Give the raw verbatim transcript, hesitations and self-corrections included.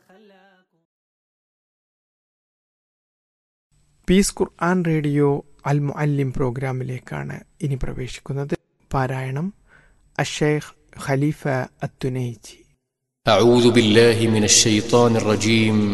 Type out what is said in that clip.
Piece ഖുർആൻ radio അൽ മുഅല്ലിം പ്രോഗ്രാമിലേക്കാണ് ഇനി പ്രവേശിക്കുന്നത്. പാരായണം അഷൈഖ് ഖലീഫ അത്തുനൈജി. أعوذ بالله من الشيطان الرجيم